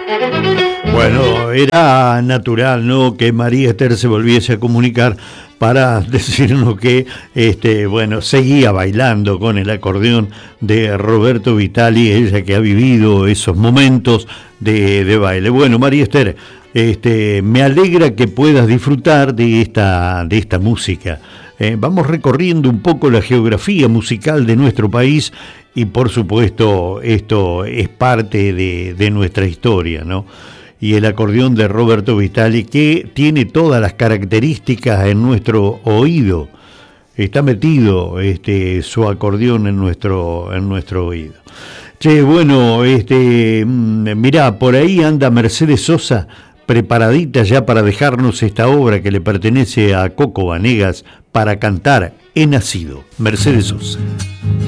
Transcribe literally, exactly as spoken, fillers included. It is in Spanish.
Bueno, era natural, ¿no?, que María Esther se volviese a comunicar para decirnos que, este, bueno, seguía bailando con el acordeón de Roberto Vitali, ella que ha vivido esos momentos de, de baile. Bueno, María Esther, este, me alegra que puedas disfrutar de esta, de esta música. Eh, vamos recorriendo un poco la geografía musical de nuestro país y, por supuesto, esto es parte de, de nuestra historia, ¿no? Y el acordeón de Roberto Vitali, que tiene todas las características en nuestro oído. Está metido este, su acordeón en nuestro, en nuestro oído. Che, bueno, este, mirá, por ahí anda Mercedes Sosa, preparadita ya para dejarnos esta obra que le pertenece a Coco Vanegas para cantar He Nacido. Mercedes Sosa.